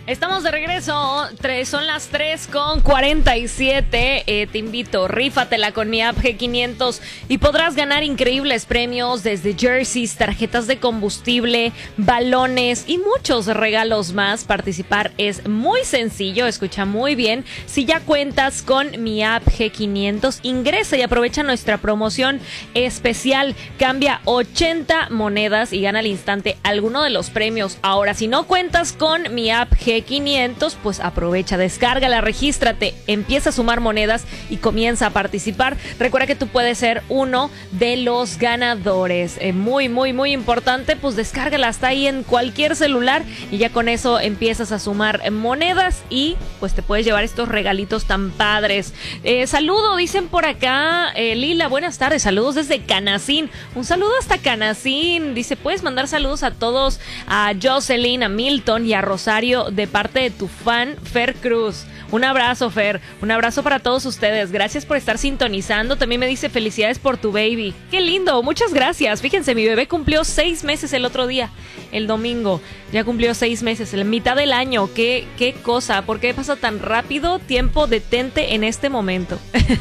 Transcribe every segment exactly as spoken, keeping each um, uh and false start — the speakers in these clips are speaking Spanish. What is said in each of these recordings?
Estamos de regreso, tres, son las tres con cuarenta y siete, eh, te invito, rífatela con mi app G quinientos y podrás ganar increíbles premios desde jerseys, tarjetas de combustible, balones y muchos regalos más. Participar es muy sencillo, escucha muy bien, si ya cuentas con mi app G quinientos, ingresa y aprovecha nuestra promoción especial, cambia ochenta monedas y gana al instante alguno de los premios. Ahora, si no cuentas con mi app G quinientos, pues aprovecha, descárgala, regístrate, empieza a sumar monedas y comienza a participar. Recuerda que tú puedes ser uno de los ganadores. Eh, muy, muy, muy importante, pues descárgala, está ahí en cualquier celular y ya con eso empiezas a sumar monedas y pues te puedes llevar estos regalitos tan padres. Eh, saludo, dicen por acá, eh, Lila, buenas tardes, saludos desde Canacín. Un saludo hasta Canacín. Dice, puedes mandar saludos a todos, a Jocelyn, a Milton y a Rosario de parte de tu fan Fer Cruz. Un abrazo, Fer, un abrazo para todos ustedes, gracias por estar sintonizando. También me dice felicidades por tu baby, qué lindo, muchas gracias. Fíjense, mi bebé cumplió seis meses el otro día, el domingo, ya cumplió seis meses, la mitad del año. Qué, qué cosa, ¿por qué pasa tan rápido? Tiempo, detente en este momento.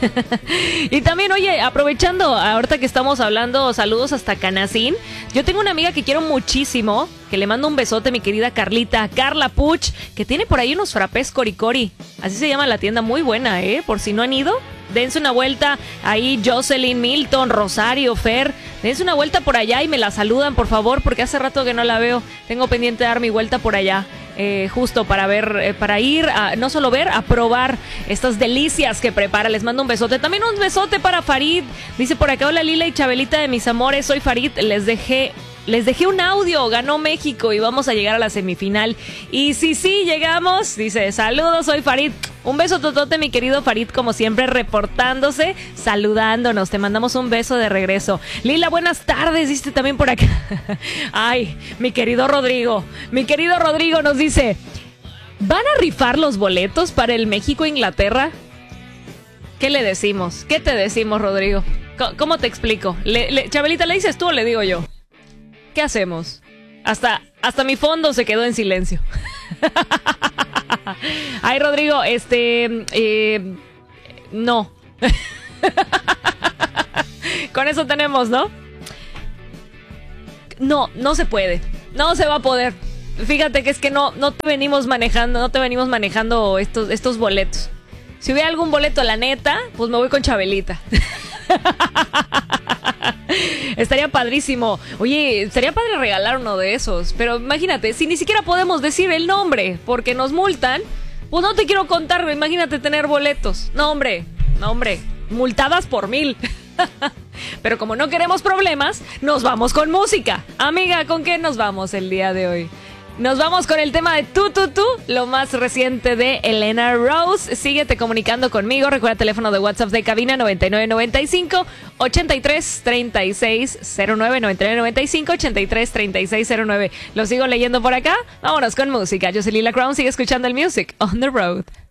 Y también, oye, aprovechando, ahorita que estamos hablando, saludos hasta Canacín, yo tengo una amiga que quiero muchísimo, que le mando un besote, mi querida Carlita, Carla Puch, que tiene por ahí unos frappés Coricori. Así se llama la tienda, muy buena, ¿eh? Por si no han ido, dense una vuelta ahí, Jocelyn, Milton, Rosario, Fer, dense una vuelta por allá y me la saludan, por favor, porque hace rato que no la veo. Tengo pendiente de dar mi vuelta por allá. Eh, justo para ver, eh, para ir, a, no solo ver, a probar estas delicias que prepara. Les mando un besote. También un besote para Farid. Dice por acá, hola Lila y Chabelita de mis amores, soy Farid. Les dejé... Les dejé un audio, ganó México y vamos a llegar a la semifinal. Y sí, sí, llegamos. Dice, saludos, soy Farid. Un beso totote, mi querido Farid, como siempre, reportándose, saludándonos. Te mandamos un beso de regreso. Lila, buenas tardes, dice también por acá. Ay, mi querido Rodrigo. Mi querido Rodrigo nos dice, ¿van a rifar los boletos para el México-Inglaterra? ¿Qué le decimos? ¿Qué te decimos, Rodrigo? ¿Cómo te explico? Le, le, Chabelita, ¿le dices tú o le digo yo? ¿Qué hacemos? Hasta, hasta mi fondo se quedó en silencio. Ay, Rodrigo, este... Eh, no. Con eso tenemos, ¿no? No, no se puede. No se va a poder. Fíjate que es que no, no te venimos manejando, no te venimos manejando estos, estos boletos. Si hubiera algún boleto, la neta, pues me voy con Chabelita. Estaría padrísimo. Oye, estaría padre regalar uno de esos. Pero imagínate, si ni siquiera podemos decir el nombre porque nos multan, pues no te quiero contar. Imagínate tener boletos. No, hombre, no, hombre, multadas por mil. Pero como no queremos problemas, nos vamos con música. Amiga, ¿con qué nos vamos el día de hoy? Nos vamos con el tema de Tu Tu Tu, lo más reciente de Elena Rose. Síguete comunicando conmigo. Recuerda teléfono de WhatsApp de cabina noventa y nueve noventa y cinco, ochenta y tres, treinta y seis cero nueve, noventa y nueve noventa y cinco, ochenta y tres, treinta y seis cero nueve. Lo sigo leyendo por acá. Vámonos con música. Yo soy Lila Crown. Sigue escuchando el Music on the Road.